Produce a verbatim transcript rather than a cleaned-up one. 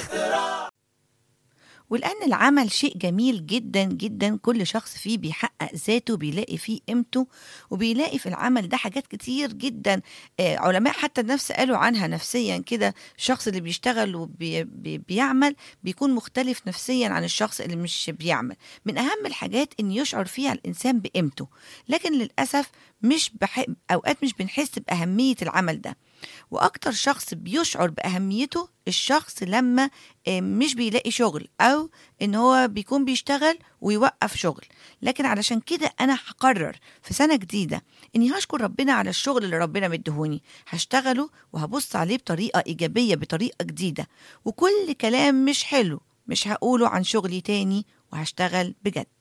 ولأن العمل شيء جميل جدا جدا، كل شخص فيه بيحقق ذاته، بيلاقي فيه قيمته، وبيلاقي في العمل ده حاجات كتير جدا. آه، علماء حتى النفس قالوا عنها نفسيا كده، الشخص اللي بيشتغل وبيعمل بيكون مختلف نفسيا عن الشخص اللي مش بيعمل. من أهم الحاجات إن يشعر فيها الإنسان بقيمته، لكن للأسف مش بح... أوقات مش بنحس بأهمية العمل ده. واكتر شخص بيشعر باهميته الشخص لما آه، مش بيلاقي شغل، او ان هو بيكون بيشتغل ويوقف شغل. لكن علشان كده انا هقرر في سنة جديدة اني هشكر ربنا على الشغل اللي ربنا مديهوني، هشتغله وهبص عليه بطريقة ايجابية، بطريقة جديدة، وكل كلام مش حلو مش هقوله عن شغلي تاني، وهشتغل بجد.